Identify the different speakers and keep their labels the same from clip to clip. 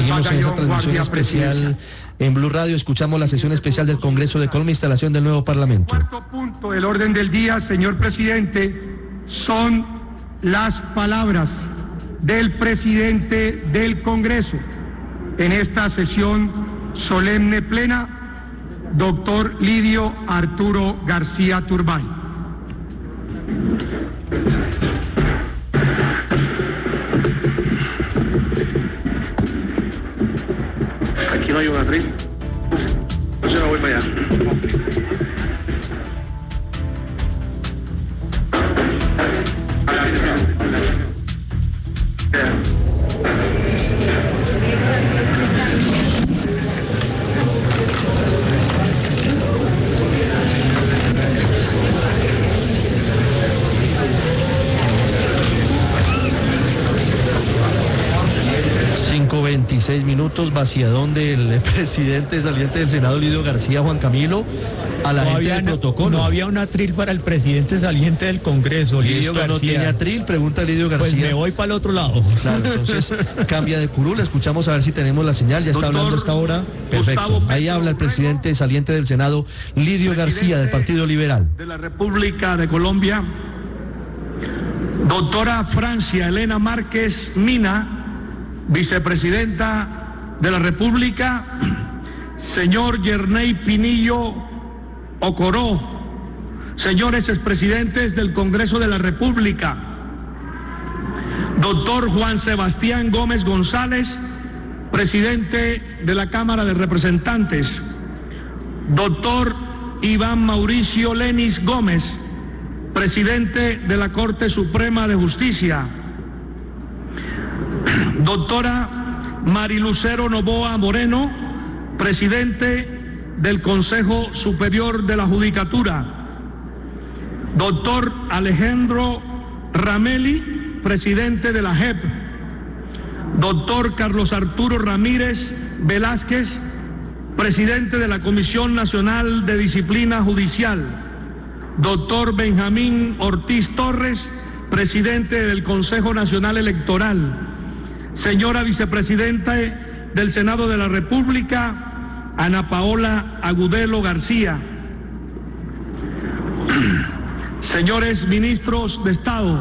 Speaker 1: Seguimos en esa transmisión especial en Blue Radio. Escuchamos la sesión especial del Congreso de Colombia, instalación del nuevo Parlamento.
Speaker 2: Cuarto punto del orden del día, señor presidente, son las palabras del presidente del Congreso en esta sesión solemne plena, doctor Lidio Arturo García Turbay.
Speaker 3: Aquí no hay un atril. Yo no voy para allá.
Speaker 1: Minutos, vaciadón del presidente saliente del Senado, Lidio García, Juan Camilo, a la gente del protocolo.
Speaker 4: No había un atril para el presidente saliente del Congreso, Lidio García.
Speaker 1: ¿No tiene atril? Pregunta Lidio García.
Speaker 4: Pues me voy para el otro lado.
Speaker 1: Claro, entonces cambia de curul, escuchamos a ver si tenemos la señal, ya está hablando hasta ahora. Perfecto, ahí habla el presidente saliente del Senado, Lidio García, del Partido Liberal.
Speaker 2: De la República de Colombia, doctora Francia Elena Márquez Mina, vicepresidenta de la República, señor Yerney Pinillo Ocoró, señores expresidentes del Congreso de la República, doctor Juan Sebastián Gómez González, presidente de la Cámara de Representantes, doctor Iván Mauricio Lenis Gómez, presidente de la Corte Suprema de Justicia, doctora Marilucero Noboa Moreno, presidente del Consejo Superior de la Judicatura, doctor Alejandro Rameli, presidente de la JEP, doctor Carlos Arturo Ramírez Velázquez, presidente de la Comisión Nacional de Disciplina Judicial, doctor Benjamín Ortiz Torres, presidente del Consejo Nacional Electoral, señora vicepresidenta del Senado de la República, Ana Paola Agudelo García, señores ministros de Estado,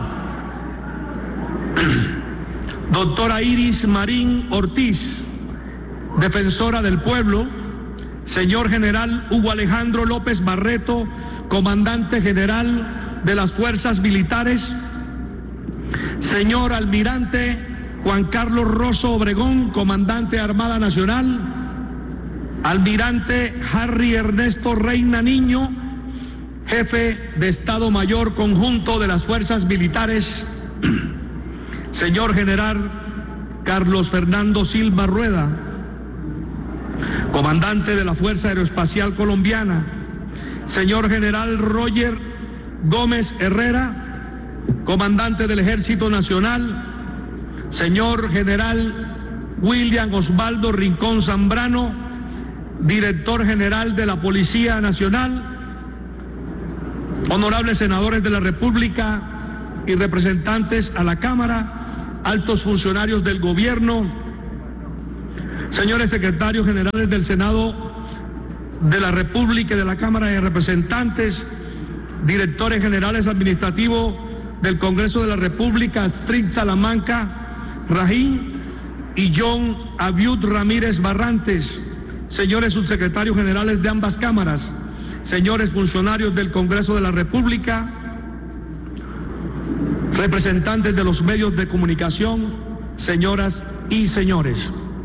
Speaker 2: doctora Iris Marín Ortiz, defensora del pueblo, señor general Hugo Alejandro López Barreto, comandante general de las fuerzas militares, señor almirante Juan Carlos Rosso Obregón, comandante Armada Nacional, almirante Harry Ernesto Reina Niño, jefe de Estado Mayor Conjunto de las Fuerzas Militares, señor general Carlos Fernando Silva Rueda, comandante de la Fuerza Aeroespacial Colombiana, señor general Roger Gómez Herrera, comandante del Ejército Nacional, señor general William Osvaldo Rincón Zambrano, director general de la Policía Nacional, honorables senadores de la República y representantes a la Cámara, altos funcionarios del gobierno, señores secretarios generales del Senado de la República y de la Cámara de Representantes, directores generales administrativos del Congreso de la República, Astrid Salamanca Rajín y John Abiud Ramírez Barrantes, señores subsecretarios generales de ambas cámaras, señores funcionarios del Congreso de la República, representantes de los medios de comunicación, señoras y señores.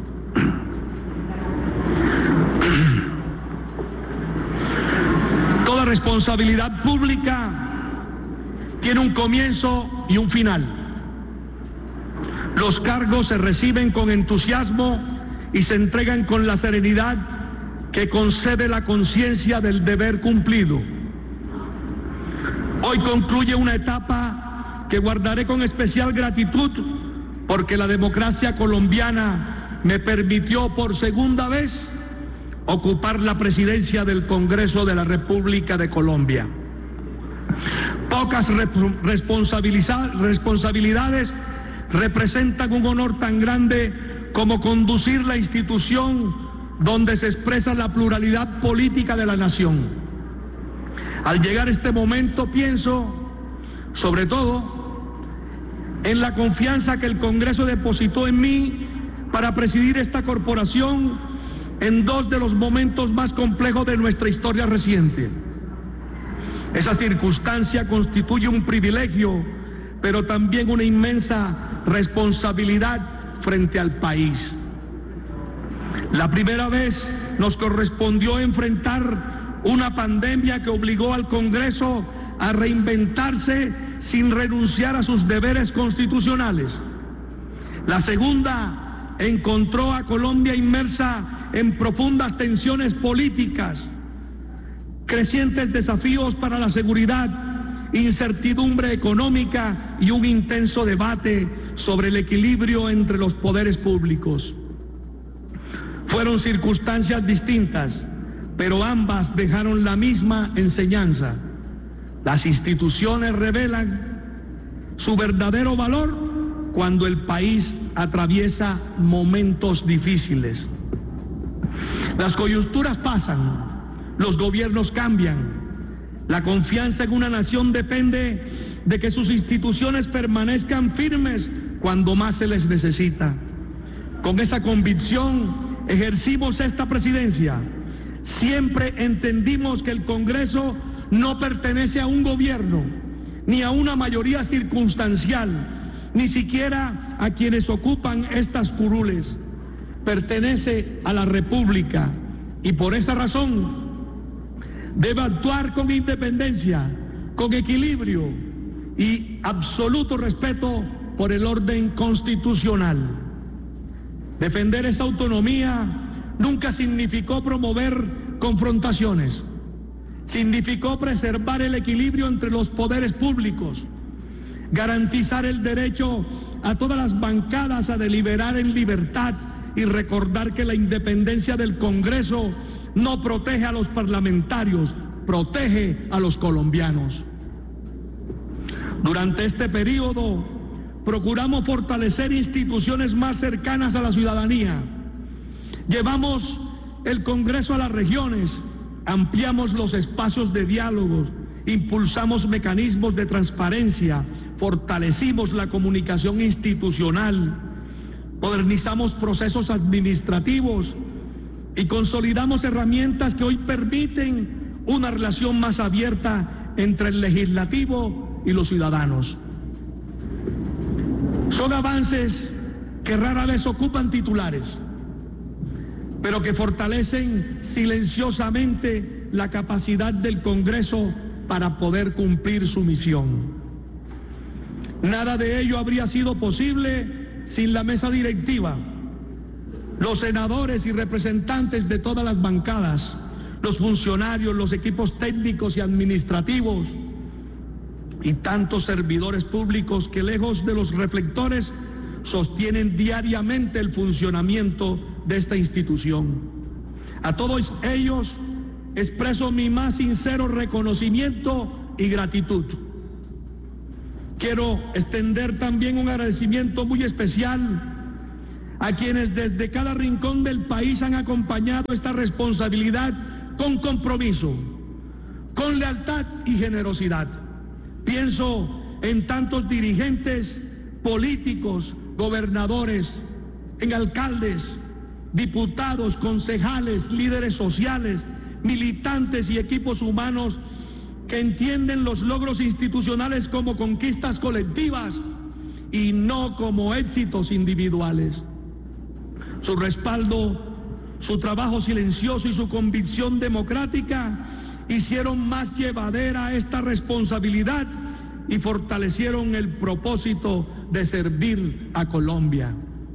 Speaker 2: Toda responsabilidad pública tiene un comienzo y un final. Los cargos se reciben con entusiasmo y se entregan con la serenidad que concede la conciencia del deber cumplido. Hoy concluye una etapa que guardaré con especial gratitud porque la democracia colombiana me permitió por segunda vez ocupar la presidencia del Congreso de la República de Colombia. Pocas responsabilidades representan un honor tan grande cómo conducir la institución donde se expresa la pluralidad política de la nación. Al llegar este momento pienso, sobre todo, en la confianza que el Congreso depositó en mí para presidir esta corporación en dos de los momentos más complejos de nuestra historia reciente. Esa circunstancia constituye un privilegio, pero también una inmensa responsabilidad frente al país. La primera vez nos correspondió enfrentar una pandemia que obligó al Congreso a reinventarse sin renunciar a sus deberes constitucionales. La segunda encontró a Colombia inmersa en profundas tensiones políticas, crecientes desafíos para la seguridad, incertidumbre económica y un intenso debate sobre el equilibrio entre los poderes públicos. Fueron circunstancias distintas, pero ambas dejaron la misma enseñanza. Las instituciones revelan su verdadero valor cuando el país atraviesa momentos difíciles. Las coyunturas pasan, los gobiernos cambian. La confianza en una nación depende de que sus instituciones permanezcan firmes cuando más se les necesita. Con esa convicción ejercimos esta presidencia. Siempre entendimos que el Congreso no pertenece a un gobierno, ni a una mayoría circunstancial, ni siquiera a quienes ocupan estas curules. Pertenece a la República y por esa razón debe actuar con independencia, con equilibrio y absoluto respeto por el orden constitucional. Defender esa autonomía nunca significó promover confrontaciones. Significó preservar el equilibrio entre los poderes públicos, garantizar el derecho a todas las bancadas a deliberar en libertad y recordar que la independencia del Congreso no protege a los parlamentarios, protege a los colombianos. Durante este periodo procuramos fortalecer instituciones más cercanas a la ciudadanía. Llevamos el Congreso a las regiones, ampliamos los espacios de diálogos, impulsamos mecanismos de transparencia, fortalecimos la comunicación institucional, modernizamos procesos administrativos y consolidamos herramientas que hoy permiten una relación más abierta entre el legislativo y los ciudadanos. Son avances que rara vez ocupan titulares, pero que fortalecen silenciosamente la capacidad del Congreso para poder cumplir su misión. Nada de ello habría sido posible sin la mesa directiva, los senadores y representantes de todas las bancadas, los funcionarios, los equipos técnicos y administrativos y tantos servidores públicos que lejos de los reflectores sostienen diariamente el funcionamiento de esta institución. A todos ellos expreso mi más sincero reconocimiento y gratitud. Quiero extender también un agradecimiento muy especial a quienes desde cada rincón del país han acompañado esta responsabilidad con compromiso, con lealtad y generosidad. Pienso en tantos dirigentes políticos, gobernadores, en alcaldes, diputados, concejales, líderes sociales, militantes y equipos humanos que entienden los logros institucionales como conquistas colectivas y no como éxitos individuales. Su respaldo, su trabajo silencioso y su convicción democrática hicieron más llevadera esta responsabilidad y fortalecieron el propósito de servir a Colombia.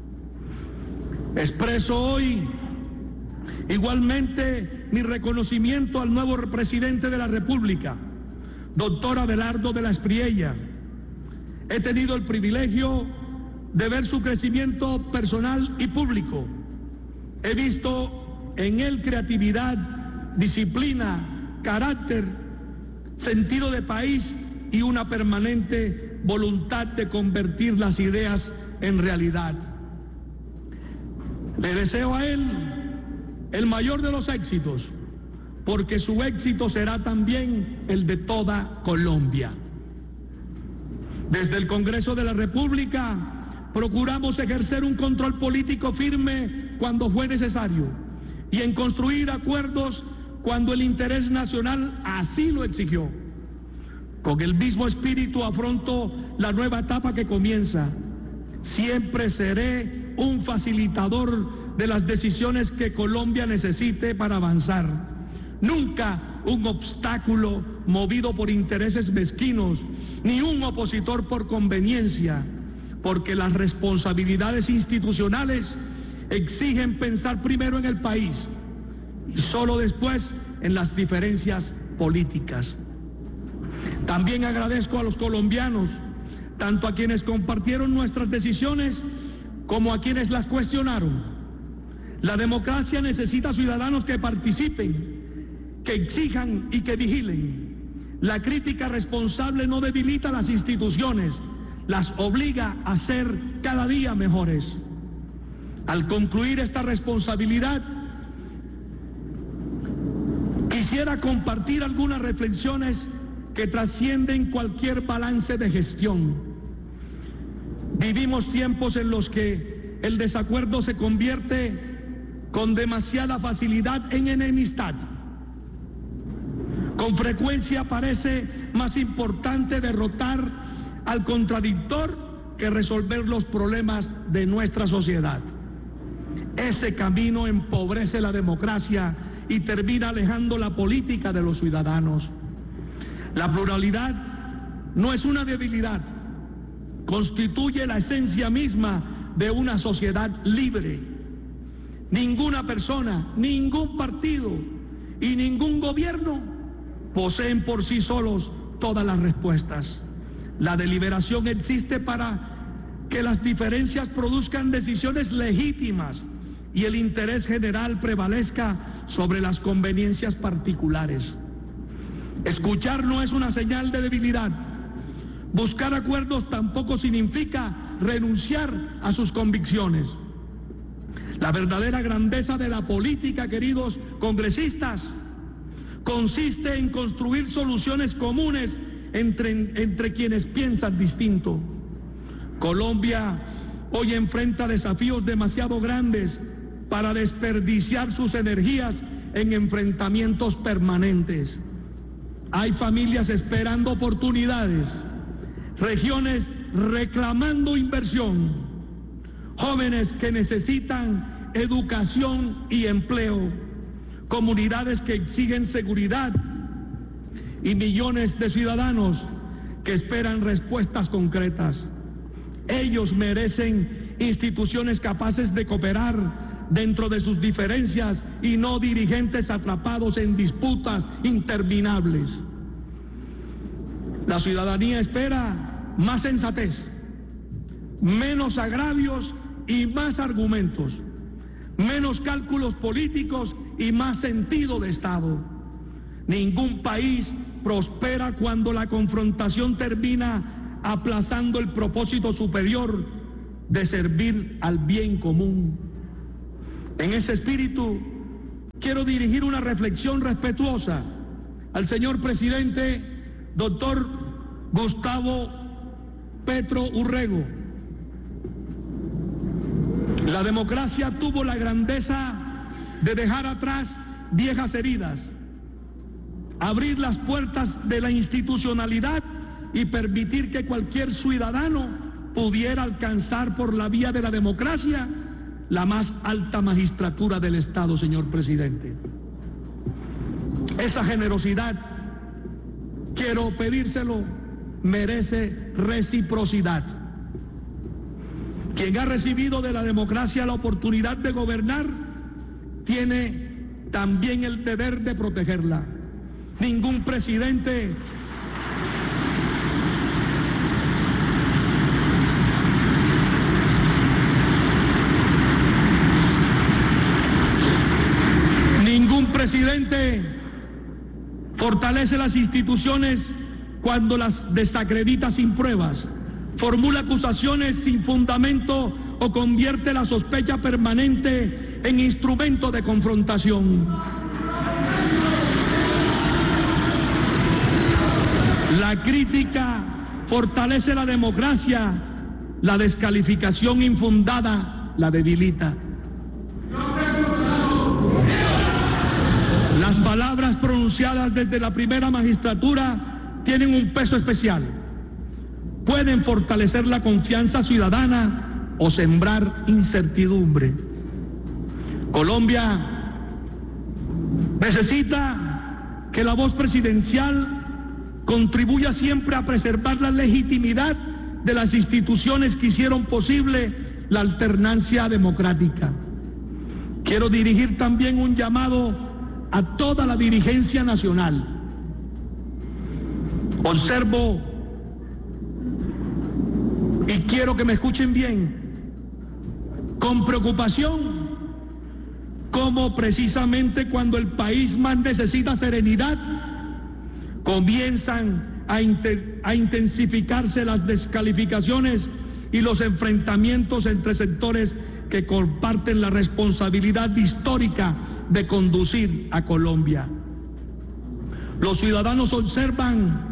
Speaker 2: Expreso hoy igualmente mi reconocimiento al nuevo presidente de la República, doctor Abelardo de la Espriella. He tenido el privilegio de ver su crecimiento personal y público. He visto en él creatividad, disciplina, carácter, sentido de país y una permanente voluntad de convertir las ideas en realidad. Le deseo a él el mayor de los éxitos, porque su éxito será también el de toda Colombia. Desde el Congreso de la República procuramos ejercer un control político firme cuando fue necesario y en construir acuerdos cuando el interés nacional así lo exigió. Con el mismo espíritu afronto la nueva etapa que comienza. Siempre seré un facilitador de las decisiones que Colombia necesite para avanzar. Nunca un obstáculo movido por intereses mezquinos, ni un opositor por conveniencia, porque las responsabilidades institucionales exigen pensar primero en el país y solo después en las diferencias políticas. También agradezco a los colombianos, tanto a quienes compartieron nuestras decisiones como a quienes las cuestionaron. La democracia necesita ciudadanos que participen, que exijan y que vigilen. La crítica responsable no debilita las instituciones, las obliga a ser cada día mejores. Al concluir esta responsabilidad, quisiera compartir algunas reflexiones que trascienden cualquier balance de gestión. Vivimos tiempos en los que el desacuerdo se convierte con demasiada facilidad en enemistad. Con frecuencia parece más importante derrotar al contradictor que resolver los problemas de nuestra sociedad. Ese camino empobrece la democracia y termina alejando la política de los ciudadanos. La pluralidad no es una debilidad, constituye la esencia misma de una sociedad libre. Ninguna persona, ningún partido y ningún gobierno poseen por sí solos todas las respuestas. La deliberación existe para que las diferencias produzcan decisiones legítimas y el interés general prevalezca sobre las conveniencias particulares. Escuchar no es una señal de debilidad. Buscar acuerdos tampoco significa renunciar a sus convicciones. La verdadera grandeza de la política, queridos congresistas, consiste en construir soluciones comunes entre quienes piensan distinto. Colombia hoy enfrenta desafíos demasiado grandes para desperdiciar sus energías en enfrentamientos permanentes. Hay familias esperando oportunidades, regiones reclamando inversión, jóvenes que necesitan educación y empleo, comunidades que exigen seguridad y millones de ciudadanos que esperan respuestas concretas. Ellos merecen instituciones capaces de cooperar dentro de sus diferencias y no dirigentes atrapados en disputas interminables. La ciudadanía espera más sensatez, menos agravios y más argumentos, menos cálculos políticos y más sentido de Estado. Ningún país prospera cuando la confrontación termina aplazando el propósito superior de servir al bien común. En ese espíritu, quiero dirigir una reflexión respetuosa al señor presidente, doctor Gustavo Petro Urrego. La democracia tuvo la grandeza de dejar atrás viejas heridas, abrir las puertas de la institucionalidad y permitir que cualquier ciudadano pudiera alcanzar por la vía de la democracia la más alta magistratura del Estado, señor presidente. Esa generosidad, quiero pedírselo, merece reciprocidad. Quien ha recibido de la democracia la oportunidad de gobernar, tiene también el deber de protegerla. Ningún presidente fortalece las instituciones cuando las desacredita sin pruebas, formula acusaciones sin fundamento o convierte la sospecha permanente en instrumento de confrontación. La crítica fortalece la democracia, la descalificación infundada la debilita. Las palabras pronunciadas desde la primera magistratura tienen un peso especial. Pueden fortalecer la confianza ciudadana o sembrar incertidumbre. Colombia necesita que la voz presidencial contribuya siempre a preservar la legitimidad de las instituciones que hicieron posible la alternancia democrática. Quiero dirigir también un llamado a toda la dirigencia nacional. Observo y quiero que me escuchen bien, con preocupación, cómo precisamente cuando el país más necesita serenidad, comienzan a intensificarse las descalificaciones y los enfrentamientos entre sectores que comparten la responsabilidad histórica de conducir a Colombia. Los ciudadanos observan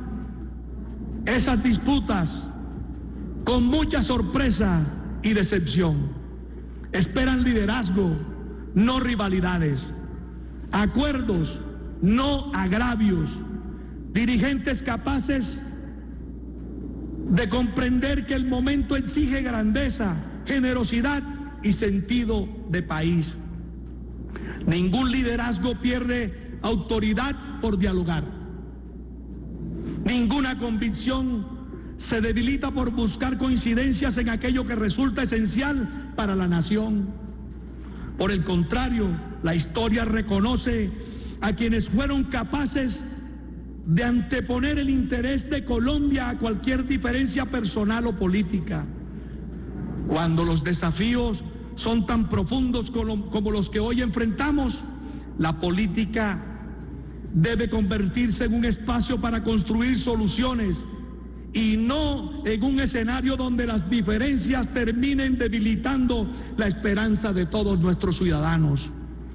Speaker 2: esas disputas con mucha sorpresa y decepción. Esperan liderazgo, no rivalidades, acuerdos, no agravios, dirigentes capaces de comprender que el momento exige grandeza, generosidad y sentido de país. Ningún liderazgo pierde autoridad por dialogar. Ninguna convicción se debilita por buscar coincidencias en aquello que resulta esencial para la nación. Por el contrario, la historia reconoce a quienes fueron capaces de anteponer el interés de Colombia a cualquier diferencia personal o política. Cuando los desafíos son tan profundos como los que hoy enfrentamos, la política debe convertirse en un espacio para construir soluciones y no en un escenario donde las diferencias terminen debilitando la esperanza de todos nuestros ciudadanos.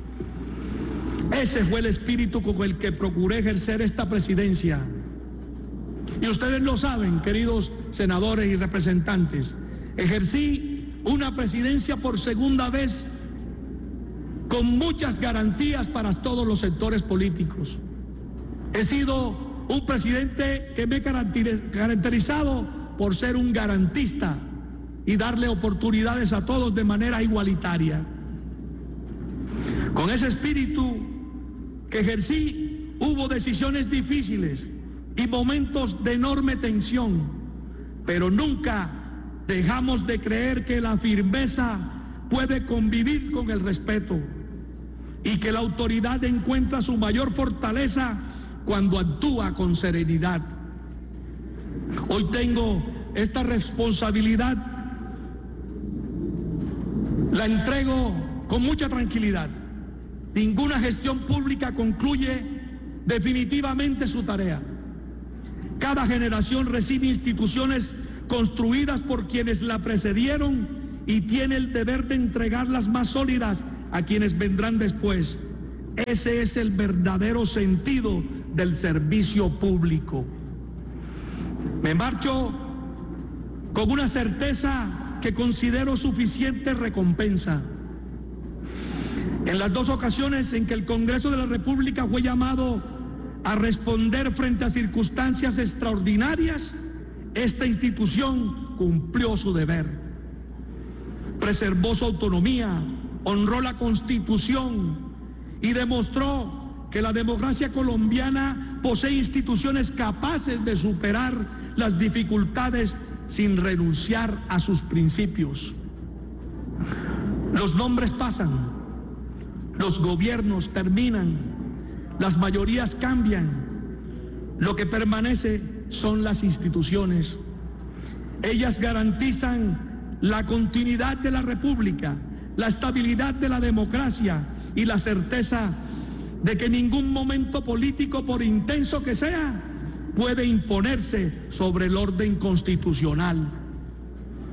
Speaker 2: Ese fue el espíritu con el que procuré ejercer esta presidencia. Y ustedes lo saben, queridos senadores y representantes, ejercí una presidencia por segunda vez con muchas garantías para todos los sectores políticos. He sido un presidente que me he caracterizado por ser un garantista y darle oportunidades a todos de manera igualitaria. Con ese espíritu que ejercí, hubo decisiones difíciles y momentos de enorme tensión, pero nunca dejamos de creer que la firmeza puede convivir con el respeto y que la autoridad encuentra su mayor fortaleza cuando actúa con serenidad. Hoy tengo esta responsabilidad, la entrego con mucha tranquilidad. Ninguna gestión pública concluye definitivamente su tarea. Cada generación recibe instituciones construidas por quienes la precedieron y tiene el deber de entregarlas más sólidas a quienes vendrán después. Ese es el verdadero sentido del servicio público. Me marcho con una certeza que considero suficiente recompensa. En las dos ocasiones en que el Congreso de la República fue llamado a responder frente a circunstancias extraordinarias, esta institución cumplió su deber. Preservó su autonomía, honró la Constitución y demostró que la democracia colombiana posee instituciones capaces de superar las dificultades sin renunciar a sus principios. Los nombres pasan, los gobiernos terminan, las mayorías cambian. Lo que permanece son las instituciones. Ellas garantizan la continuidad de la República, la estabilidad de la democracia y la certeza de que ningún momento político, por intenso que sea, puede imponerse sobre el orden constitucional.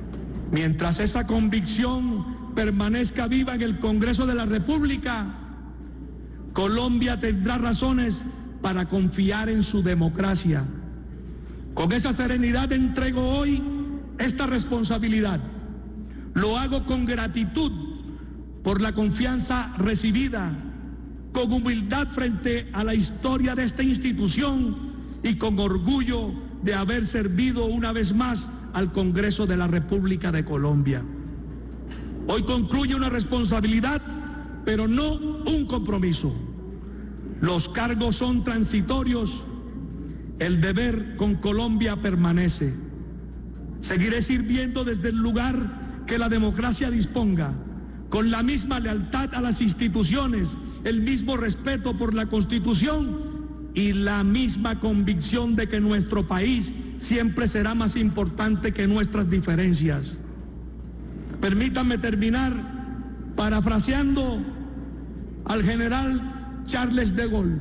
Speaker 2: Mientras esa convicción permanezca viva en el Congreso de la República, Colombia tendrá razones para confiar en su democracia. Con esa serenidad entrego hoy esta responsabilidad. Lo hago con gratitud por la confianza recibida, con humildad frente a la historia de esta institución y con orgullo de haber servido una vez más al Congreso de la República de Colombia. Hoy concluye una responsabilidad, pero no un compromiso. Los cargos son transitorios, el deber con Colombia permanece. Seguiré sirviendo desde el lugar que la democracia disponga, con la misma lealtad a las instituciones, el mismo respeto por la Constitución y la misma convicción de que nuestro país siempre será más importante que nuestras diferencias. Permítanme terminar parafraseando al general Charles de Gaulle.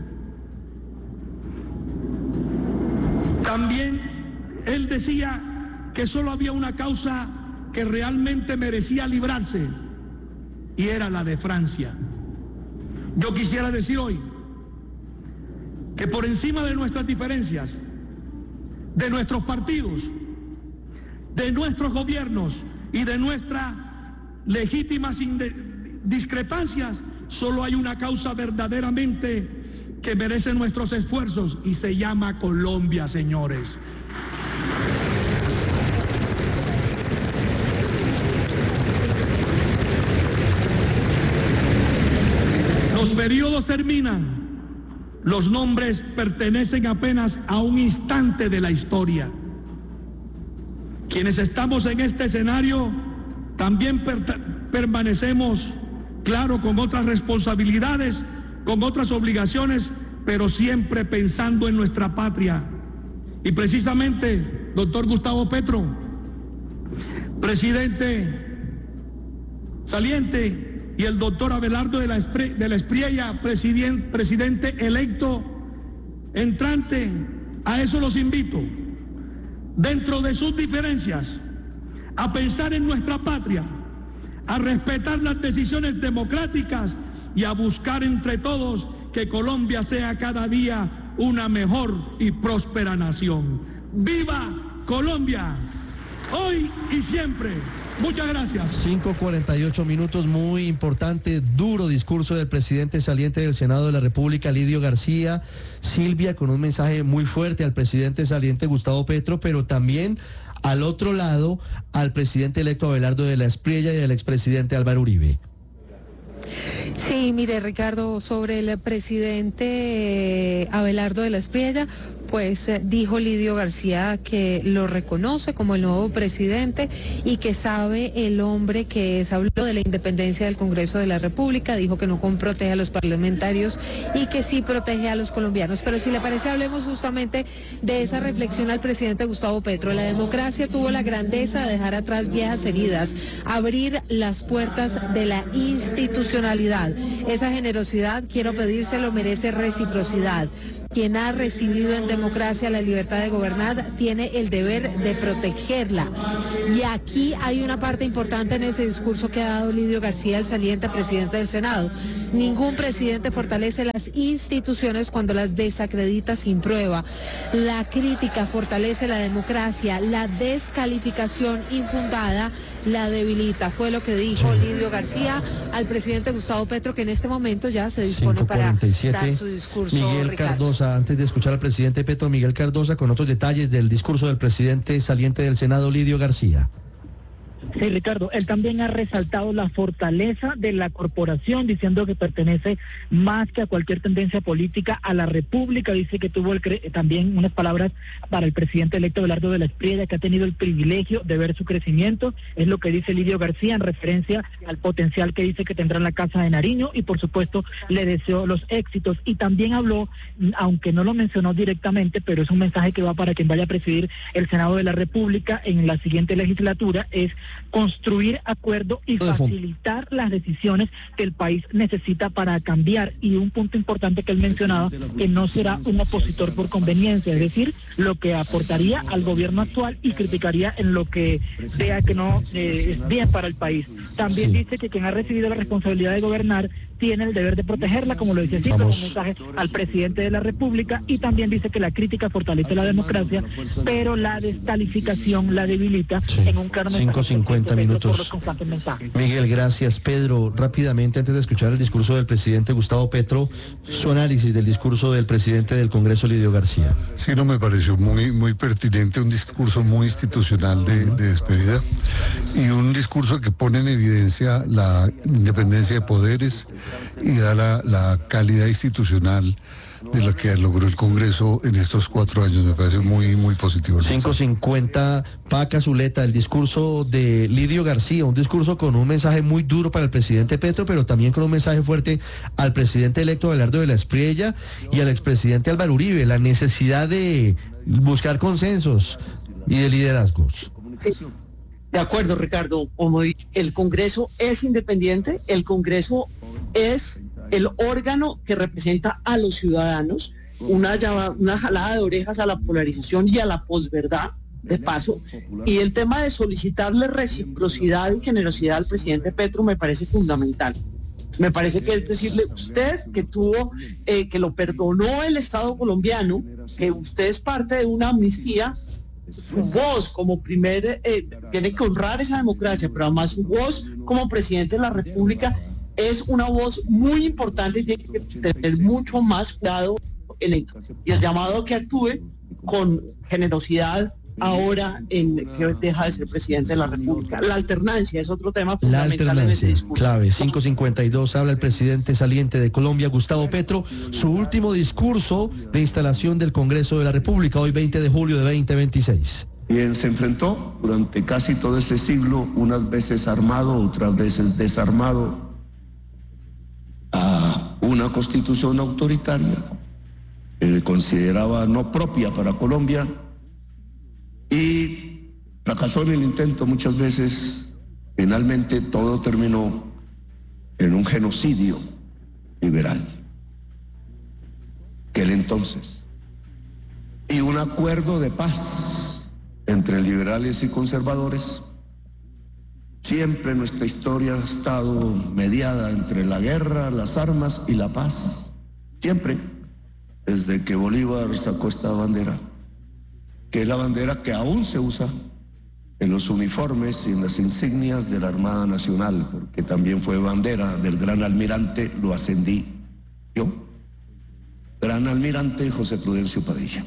Speaker 2: También él decía que solo había una causa que realmente merecía librarse, y era la de Francia. Yo quisiera decir hoy que por encima de nuestras diferencias, de nuestros partidos, de nuestros gobiernos y de nuestras legítimas discrepancias, solo hay una causa verdaderamente que merece nuestros esfuerzos y se llama Colombia, señores. Los periodos terminan. Los nombres pertenecen apenas a un instante de la historia. Quienes estamos en este escenario también permanecemos, claro, con otras responsabilidades, con otras obligaciones, pero siempre pensando en nuestra patria. Y precisamente, doctor Gustavo Petro, presidente saliente, y el doctor Abelardo de la Espriella, presidente electo entrante, a eso los invito, dentro de sus diferencias, a pensar en nuestra patria, a respetar las decisiones democráticas y a buscar entre todos que Colombia sea cada día una mejor y próspera nación. ¡Viva Colombia! Hoy y siempre. Muchas gracias.
Speaker 1: 5:48 minutos, muy importante, duro discurso del presidente saliente del Senado de la República, Lidio García. Silvia, con un mensaje muy fuerte al presidente saliente Gustavo Petro, pero también al otro lado al presidente electo Abelardo de la Espriella y al expresidente Álvaro Uribe.
Speaker 5: Sí, mire, Ricardo, sobre el presidente Abelardo de la Espriella, pues dijo Lidio García que lo reconoce como el nuevo presidente y que sabe el hombre que es. Habló de la independencia del Congreso de la República, dijo que no protege a los parlamentarios y que sí protege a los colombianos. Pero si le parece, hablemos justamente de esa reflexión al presidente Gustavo Petro. La democracia tuvo la grandeza de dejar atrás viejas heridas, abrir las puertas de la institucionalidad. Esa generosidad, quiero pedírselo, merece reciprocidad. Quien ha recibido en democracia la libertad de gobernar tiene el deber de protegerla. Y aquí hay una parte importante en ese discurso que ha dado Lidio García, el saliente presidente del Senado. Ningún presidente fortalece las instituciones cuando las desacredita sin prueba. La crítica fortalece la democracia, la descalificación infundada la debilita. Fue lo que dijo Lidio García al presidente Gustavo Petro, que en este momento ya se dispone para dar su discurso.
Speaker 1: Miguel
Speaker 5: Ricardo
Speaker 1: Cardosa, antes de escuchar al presidente Petro, Miguel Cardosa con otros detalles del discurso del presidente saliente del Senado, Lidio García.
Speaker 6: Sí, Ricardo, él también ha resaltado la fortaleza de la corporación, diciendo que pertenece más que a cualquier tendencia política a la República. Dice que tuvo también unas palabras para el presidente electo Abelardo de la Espriella, que ha tenido el privilegio de ver su crecimiento. Es lo que dice Lidio García en referencia al potencial que dice que tendrá en la Casa de Nariño, y por supuesto le deseó los éxitos. Y también habló, aunque no lo mencionó directamente, pero es un mensaje que va para quien vaya a presidir el Senado de la República en la siguiente legislatura, es construir acuerdo y facilitar las decisiones que el país necesita para cambiar. Y un punto importante que él mencionaba, que no será un opositor por conveniencia, es decir, lo que aportaría al gobierno actual y criticaría en lo que vea que no es bien para el país. También dice que quien ha recibido la responsabilidad de gobernar tiene el deber de protegerla, como lo dice así, con un mensaje al presidente de la República, y también dice que la crítica fortalece la democracia, pero la descalificación la debilita en un claro mensaje.
Speaker 1: 5:50 minutos. Miguel, gracias. Pedro, rápidamente, antes de escuchar el discurso del presidente Gustavo Petro, su análisis del discurso del presidente del Congreso, Lidio García.
Speaker 7: Sí, no, me pareció muy pertinente, un discurso muy institucional de despedida, y un discurso que pone en evidencia la independencia de poderes y da la calidad institucional de lo que logró el Congreso en estos 4 años. Me parece muy positivo.
Speaker 1: 5:50, Paca Zuleta, el discurso de Lidio García, un discurso con un mensaje muy duro para el presidente Petro, pero también con un mensaje fuerte al presidente electo Abelardo de la Espriella y al expresidente Álvaro Uribe, la necesidad de buscar consensos y de liderazgos.
Speaker 8: De acuerdo, Ricardo, como el Congreso es independiente, el Congreso es el órgano que representa a los ciudadanos, una jalada de orejas a la polarización y a la posverdad, de paso, y el tema de solicitarle reciprocidad y generosidad al presidente Petro me parece fundamental. Me parece que es decirle, usted que tuvo, que lo perdonó el Estado colombiano, que usted es parte de una amnistía, su voz como tiene que honrar esa democracia, pero además su voz como presidente de la República es una voz muy importante y tiene que tener mucho más cuidado en esto. Y el llamado que actúe con generosidad ahora que deja de ser presidente de la República. La alternancia es otro tema fundamental en ese discurso.
Speaker 1: Clave. 5:52, habla el presidente saliente de Colombia, Gustavo Petro, su último discurso de instalación del Congreso de la República, hoy 20 de julio de 2026.
Speaker 9: Quien se enfrentó durante casi todo ese siglo, unas veces armado, otras veces desarmado, a una constitución autoritaria que consideraba no propia para Colombia, y fracasó en el intento muchas veces. Finalmente todo terminó en un genocidio liberal, aquel entonces, y un acuerdo de paz entre liberales y conservadores. Siempre nuestra historia ha estado mediada entre la guerra, las armas y la paz. Siempre, desde que Bolívar sacó esta bandera, que es la bandera que aún se usa en los uniformes y en las insignias de la Armada Nacional, porque también fue bandera del gran almirante, lo ascendí yo, gran almirante José Prudencio Padilla.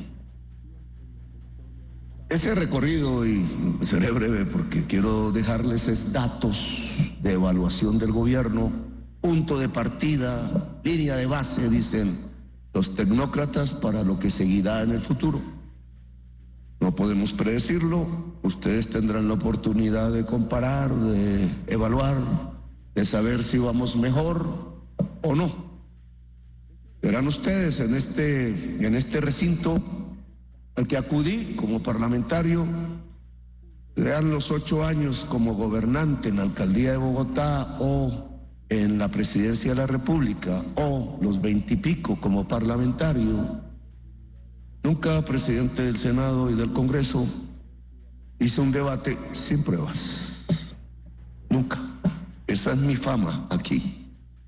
Speaker 9: Ese recorrido, y seré breve porque quiero dejarles datos de evaluación del gobierno, punto de partida, línea de base, dicen los tecnócratas, para lo que seguirá en el futuro. No podemos predecirlo, ustedes tendrán la oportunidad de comparar, de evaluar, de saber si vamos mejor o no. Verán ustedes en este recinto al que acudí como parlamentario, vean los 8 años como gobernante en la alcaldía de Bogotá o en la presidencia de la República, o los 20 y pico como parlamentario. Nunca presidente del Senado y del Congreso hice un debate sin pruebas. Nunca. Esa es mi fama aquí.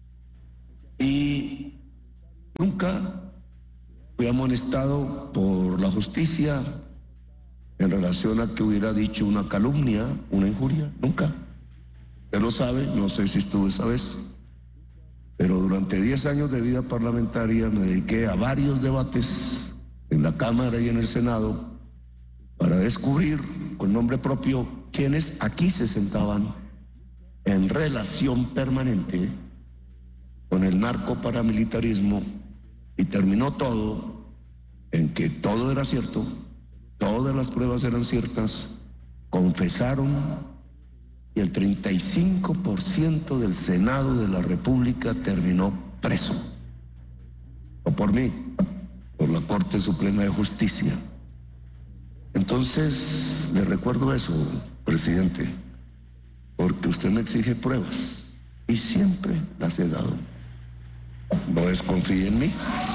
Speaker 9: Y nunca fui amonestado por la justicia en relación a que hubiera dicho una calumnia, una injuria. Nunca. Usted lo sabe, no sé si estuvo esa vez, pero durante 10 años de vida parlamentaria me dediqué a varios debates en la Cámara y en el Senado para descubrir con nombre propio quienes aquí se sentaban en relación permanente con el narcoparamilitarismo, y terminó todo en que todo era cierto, todas las pruebas eran ciertas, confesaron, y el 35% del Senado de la República terminó preso. No por mí, por la Corte Suprema de Justicia. Entonces, le recuerdo eso, presidente. porque usted me exige pruebas y siempre las he dado. ¿No desconfíe en mí?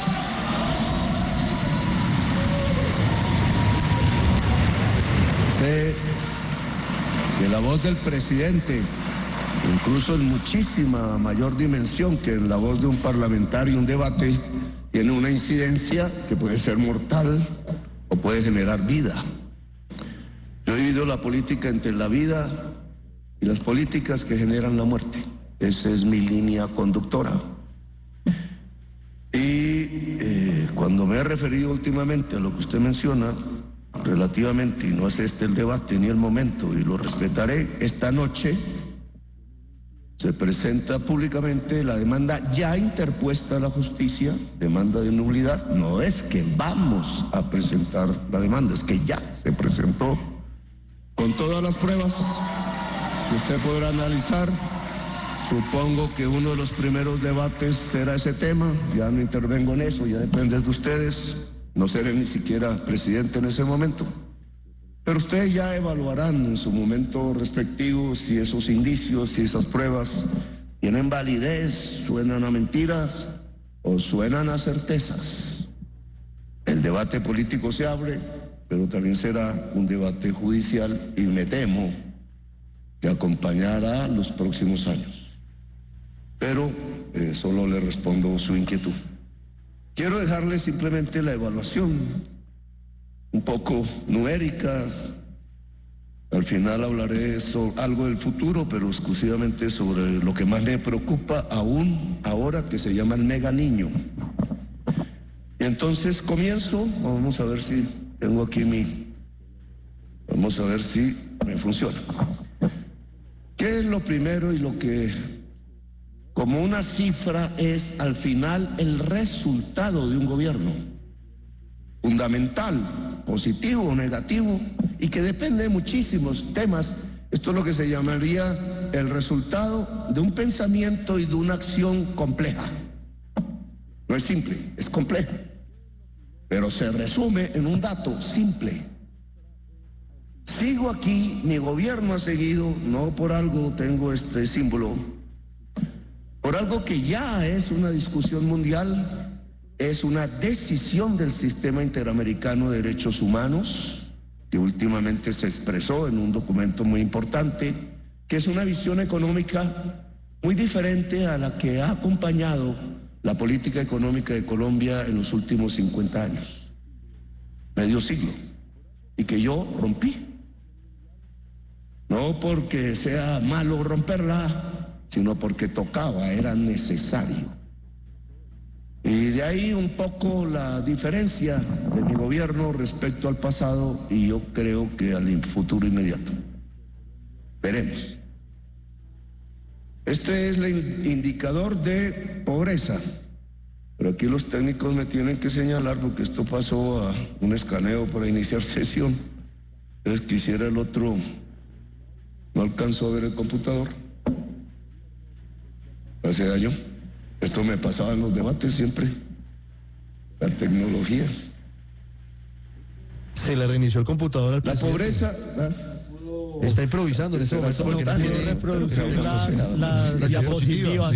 Speaker 9: Sé que la voz del presidente, incluso en muchísima mayor dimensión que en la voz de un parlamentario, un debate, tiene una incidencia que puede ser mortal o puede generar vida. Yo he dividido la política entre la vida y las políticas que generan la muerte. Esa es mi línea conductora. Y cuando me he referido últimamente a lo que usted menciona, relativamente, y no es este el debate ni el momento, y lo respetaré, esta noche se presenta públicamente la demanda ya interpuesta a la justicia, demanda de nulidad. No es que vamos a presentar la demanda, es que ya se presentó con todas las pruebas que usted podrá analizar. Supongo que uno de los primeros debates será ese tema. Ya no intervengo en eso, ya depende de ustedes. No seré ni siquiera presidente en ese momento. Pero ustedes ya evaluarán en su momento respectivo si esos indicios, si esas pruebas tienen validez, suenan a mentiras o suenan a certezas. El debate político se abre, pero también será un debate judicial y me temo que acompañará los próximos años. Pero solo le respondo su inquietud. Quiero dejarle simplemente la evaluación, un poco numérica. Al final hablaré sobre algo del futuro, pero exclusivamente sobre lo que más me preocupa aún ahora, que se llama el mega niño. Y entonces comienzo, vamos a ver si tengo aquí vamos a ver si me funciona. ¿Qué es lo primero y lo que como una cifra es al final el resultado de un gobierno? Fundamental, positivo o negativo, y que depende de muchísimos temas. Esto es lo que se llamaría el resultado de un pensamiento y de una acción compleja. No es simple, es compleja, pero se resume en un dato simple. Sigo aquí, mi gobierno ha seguido, no por algo tengo este símbolo, por algo que ya es una discusión mundial. Es una decisión del Sistema Interamericano de Derechos Humanos, que últimamente se expresó en un documento muy importante, que es una visión económica muy diferente a la que ha acompañado la política económica de Colombia en los últimos 50 años, medio siglo, y que yo rompí. No porque sea malo romperla, sino porque tocaba, era necesario. Y de ahí un poco la diferencia de mi gobierno respecto al pasado y yo creo que al futuro inmediato. Veremos. Este es el indicador de pobreza. Pero aquí los técnicos me tienen que señalar porque esto pasó a un escaneo para iniciar sesión. Entonces quisiera el otro, no alcanzó a ver el computador. Hace daño. Esto me pasaba en los debates siempre, la tecnología.
Speaker 1: Se le reinició el computador al presidente.
Speaker 9: La pobreza...
Speaker 1: Está improvisando en ese momento porque no quiere
Speaker 4: reproducir las diapositivas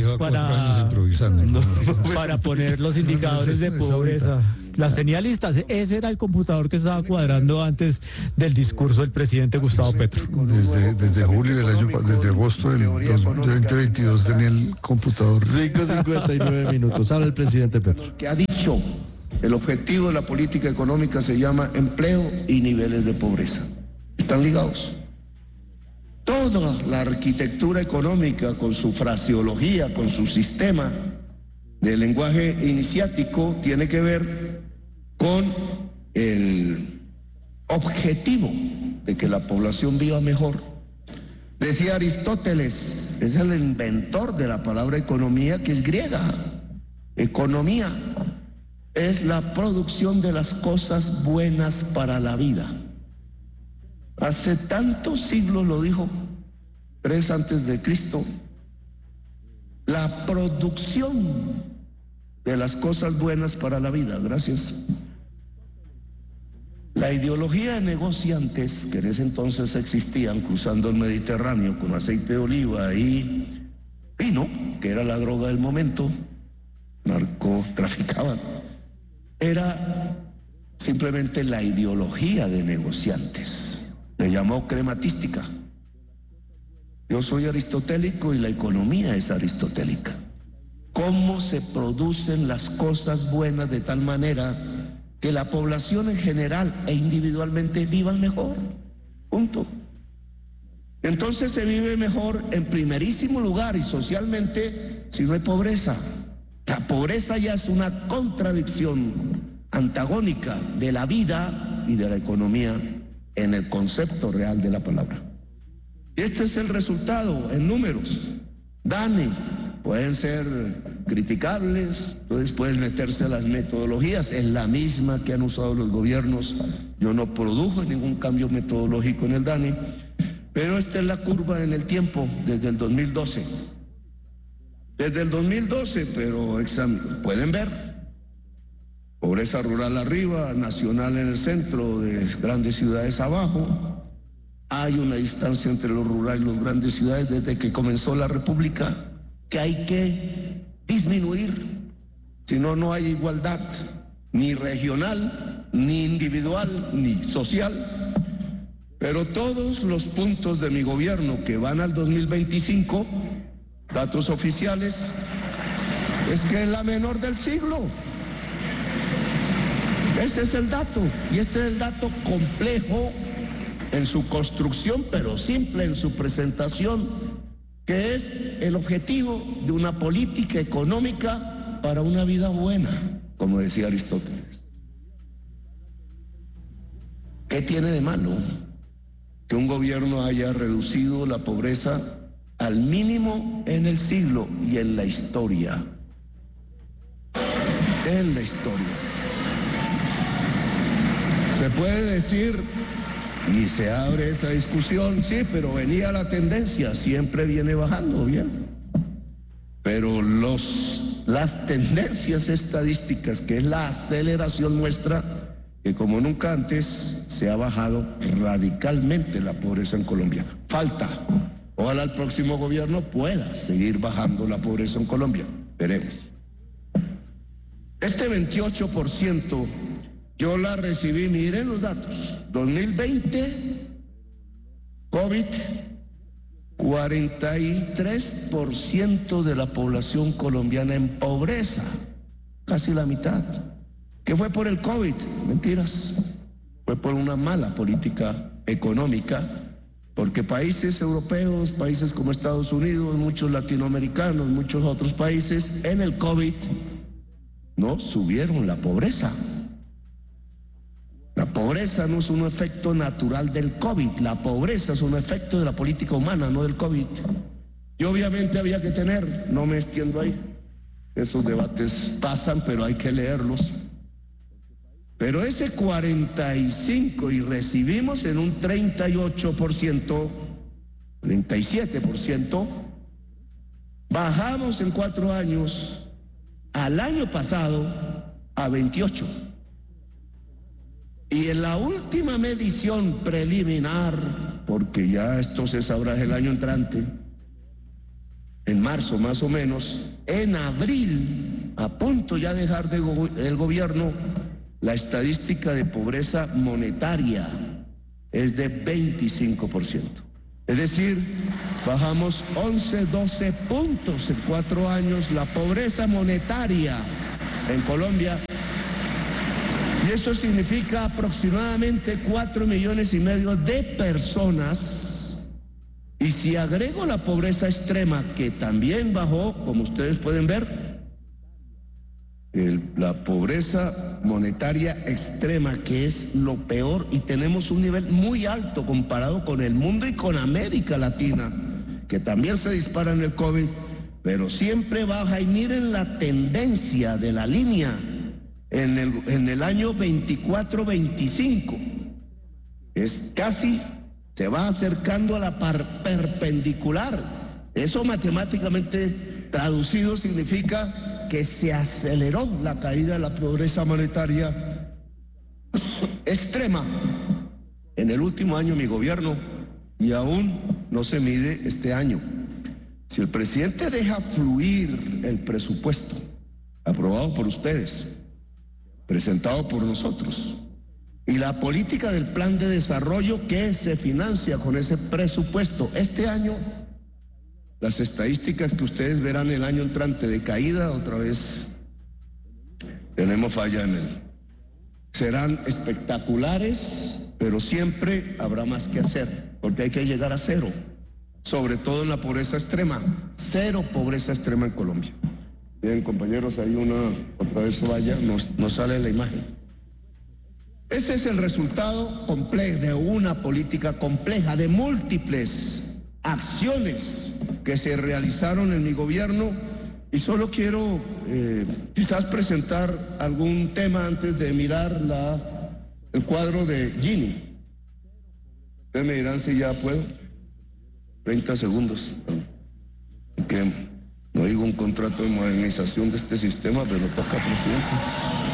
Speaker 4: para poner los indicadores de pobreza. Las tenía listas. Ese era el computador que estaba cuadrando antes del discurso del presidente Gustavo Petro.
Speaker 7: Desde julio del año, desde agosto del 2022 tenía el computador.
Speaker 1: 5:59 minutos. Habla el presidente Petro.
Speaker 9: Que ha dicho, el objetivo de la política económica se llama empleo y niveles de pobreza. Están ligados. Toda la arquitectura económica, con su fraseología, con su sistema de lenguaje iniciático, tiene que ver con el objetivo de que la población viva mejor. Decía Aristóteles, es el inventor de la palabra economía, que es griega. Economía es la producción de las cosas buenas para la vida. Hace tantos siglos lo dijo, 3 antes de Cristo. La producción de las cosas buenas para la vida. Gracias. La ideología de negociantes que en ese entonces existían cruzando el Mediterráneo con aceite de oliva y vino, que era la droga del momento, narcotraficaban, era simplemente la ideología de negociantes. Le llamó crematística. Yo soy aristotélico y la economía es aristotélica. ¿Cómo se producen las cosas buenas de tal manera que la población en general e individualmente vivan mejor? Punto. Entonces se vive mejor en primerísimo lugar y socialmente si no hay pobreza. La pobreza ya es una contradicción antagónica de la vida y de la economía en el concepto real de la palabra. Y este es el resultado en números. DANE, pueden ser criticables, entonces pueden meterse a las metodologías, es la misma que han usado los gobiernos. Yo no produjo ningún cambio metodológico en el DANE, pero esta es la curva en el tiempo desde el 2012. Desde el 2012, pero pueden ver, pobreza rural arriba, nacional en el centro, de grandes ciudades abajo. Hay una distancia entre lo rural y las grandes ciudades desde que comenzó la República que hay que disminuir, si no, no hay igualdad, ni regional, ni individual, ni social. Pero todos los puntos de mi gobierno que van al 2025, datos oficiales, es que es la menor del siglo. Ese es el dato, y este es el dato complejo en su construcción, pero simple en su presentación, que es el objetivo de una política económica para una vida buena, como decía Aristóteles. ¿Qué tiene de malo que un gobierno haya reducido la pobreza al mínimo en el siglo y en la historia? En la historia. Se puede decir, y se abre esa discusión, sí, pero venía la tendencia, siempre viene bajando, bien. Pero las tendencias estadísticas, que es la aceleración, muestra que como nunca antes se ha bajado radicalmente la pobreza en Colombia. Falta. Ojalá el próximo gobierno pueda seguir bajando la pobreza en Colombia. Veremos. Este 28%, yo la recibí, miren los datos. 2020, COVID, 43% de la población colombiana en pobreza, casi la mitad. ¿Qué fue por el COVID? Mentiras. Fue por una mala política económica, porque países europeos, países como Estados Unidos, muchos latinoamericanos, muchos otros países, en el COVID no subieron la pobreza. La pobreza no es un efecto natural del COVID, la pobreza es un efecto de la política humana, no del COVID. Y obviamente había que tener, no me extiendo ahí, esos debates pasan, pero hay que leerlos. Pero ese 45 y recibimos en un 38%, 37%, bajamos en 4 años al año pasado a 28%. Y en la última medición preliminar, porque ya esto se sabrá el año entrante, en marzo más o menos, en abril, a punto ya de dejar el gobierno, la estadística de pobreza monetaria es de 25%. Es decir, bajamos 11, 12 puntos en 4 años la pobreza monetaria en Colombia. Y eso significa aproximadamente 4,5 millones de personas. Y si agrego la pobreza extrema, que también bajó, como ustedes pueden ver, la pobreza monetaria extrema, que es lo peor, y tenemos un nivel muy alto comparado con el mundo y con América Latina, que también se dispara en el COVID, pero siempre baja. Y miren la tendencia de la línea. En el año 24-25 es casi, se va acercando a la perpendicular. Eso matemáticamente traducido significa que se aceleró la caída de la pobreza monetaria extrema en el último año de mi gobierno y aún no se mide este año. Si el presidente deja fluir el presupuesto aprobado por ustedes, presentado por nosotros, y la política del plan de desarrollo que se financia con ese presupuesto, este año, las estadísticas que ustedes verán el año entrante de caída, otra vez tenemos falla en él. Serán espectaculares, pero siempre habrá más que hacer, porque hay que llegar a cero, sobre todo en la pobreza extrema, cero pobreza extrema en Colombia. Bien, compañeros, hay otra vez vaya, no sale la imagen. Ese es el resultado complejo de una política compleja, de múltiples acciones que se realizaron en mi gobierno, y solo quiero quizás presentar algún tema antes de mirar el cuadro de Gini. Ustedes me dirán si ya puedo. 30 segundos. Que no digo un contrato de modernización de este sistema, pero toca, presidente.